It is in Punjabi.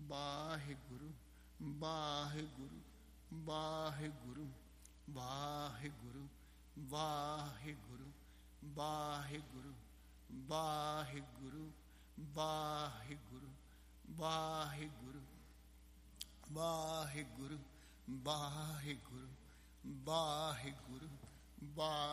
ਵਾਹਿਗੁਰੂ ਵਾਹਿਗੁਰੂ ਵਾਹਿਗੁਰੂ ਵਾਹਿਗੁਰੂ ਵਾਹਿਗੁਰੂ ਵਾਹਿਗੁਰੂ ਵਾਹਿਗੁਰੂ ਵਾਹਿਗੁਰੂ ਵਾਹਿਗੁਰੂ ਵਾਹਿਗੁਰੂ ਵਾਹਿਗੁਰੂ ਵਾਹਿਗੁਰੂ ਵਾਹਿਗੁਰੂ